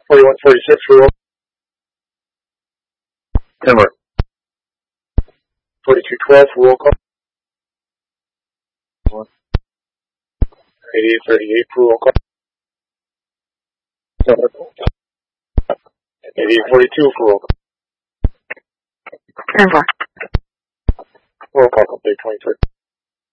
4146 for roll. 10 more. 4212 for roll call. 8838 for roll call. 8842 for roll call. 10-4. Roll call complete 23.